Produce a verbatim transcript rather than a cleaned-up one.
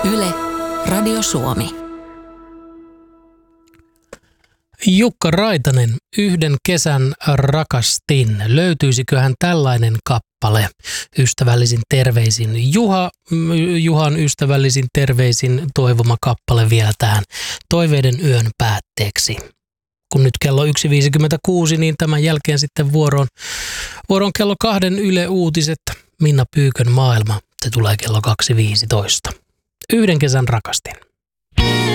Yle, Radio Suomi. Jukka Raitanen, Yhden kesän rakastin. Löytyisiköhän tällainen kappale? Ystävällisin terveisin Juha. Juhan ystävällisin terveisin toivoma kappale vielä tähän Toiveiden yön päätteeksi. Kun nyt kello yksi viisikymmentäkuusi, niin tämän jälkeen sitten vuoroon, vuoroon kello kahden Yle Uutiset. Minna Pyykön maailma. Se tulee kello kaksi viisitoista. Yhden kesän rakastin.